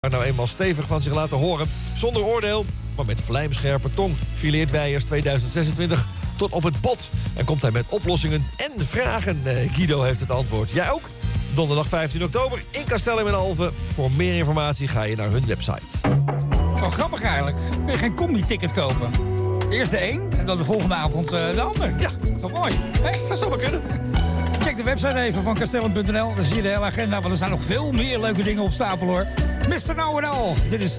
nou eenmaal stevig van zich laten horen. Zonder oordeel, maar met vlijmscherpe tong fileert Wijers 2026 tot op het bot. En komt hij met oplossingen en vragen. Guido heeft het antwoord. Jij ook? Donderdag 15 oktober in Castellum en Alphen. Voor meer informatie ga je naar hun website. Wel grappig eigenlijk. Kun je geen combi-ticket kopen? Eerst de een en dan de volgende avond de ander. Ja. Dat is toch mooi? Dat zou maar kunnen. Check de website even van castellum.nl. Dan zie je de hele agenda, want er zijn nog veel meer leuke dingen op stapel hoor. Mr. Know It All. Dit is